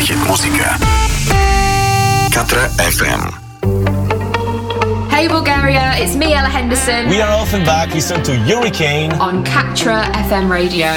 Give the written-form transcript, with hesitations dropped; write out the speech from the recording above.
Hit-muzika. Katra FM. Hey Bulgaria, it's me, Ella Henderson. We are Offenbach. Listen to Hurricane on Katra FM radio.